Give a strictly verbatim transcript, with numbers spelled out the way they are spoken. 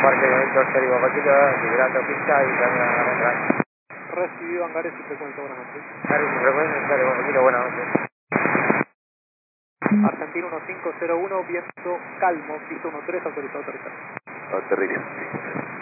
Parque de Víctor Igual Paquito, liberando pista y también a la entrada. Recibido Angares y frecuencia, buenas noches. Angares y frecuencia, Igual Paquito, buenas noches. Argentina uno cinco cero uno, viento calmo, piso uno tres, autorizado, autorizado. Autorización.